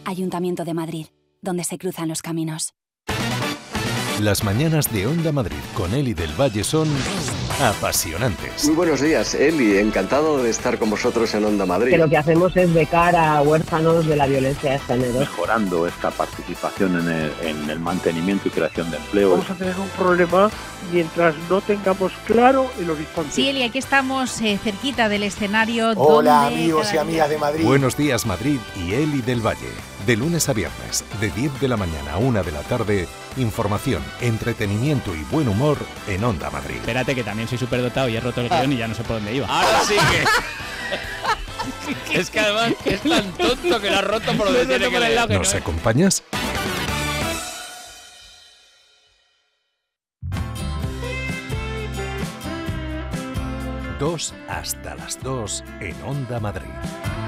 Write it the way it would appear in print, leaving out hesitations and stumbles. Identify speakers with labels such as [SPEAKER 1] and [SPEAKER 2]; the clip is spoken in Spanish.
[SPEAKER 1] Ayuntamiento de Madrid, donde se cruzan los caminos.
[SPEAKER 2] Las mañanas de Onda Madrid con Eli del Valle son apasionantes.
[SPEAKER 3] Muy buenos días, Eli. Encantado de estar con vosotros en Onda Madrid.
[SPEAKER 4] Que lo que hacemos es becar a huérfanos de la violencia de género.
[SPEAKER 5] Mejorando esta participación en el mantenimiento y creación de empleo.
[SPEAKER 6] Vamos a tener un problema mientras no tengamos claro el horizonte.
[SPEAKER 7] Sí, Eli, aquí estamos cerquita del escenario.
[SPEAKER 8] Hola, amigos y amigas de Madrid.
[SPEAKER 2] Buenos días, Madrid y Eli del Valle. De lunes a viernes, de 10 de la mañana a 1 de la tarde, información, entretenimiento y buen humor en Onda Madrid.
[SPEAKER 9] Espérate, que también soy superdotado y he roto el guión y ya no sé por dónde iba.
[SPEAKER 10] Ahora sí que... Es que además es tan tonto que lo ha roto por donde tiene que leer.
[SPEAKER 2] ¿Nos acompañas? Dos hasta las 2 en Onda Madrid.